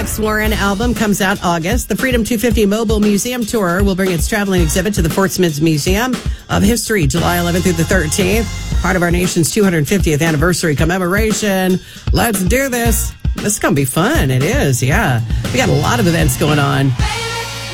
Alex Warren album comes out August. The Freedom 250 Mobile Museum Tour will bring its traveling exhibit to the Fort Smith Museum of History, July 11th through the 13th. Part of our nation's 250th anniversary commemoration. Let's do this. This is going to be fun. It is, yeah. We got a lot of events going on.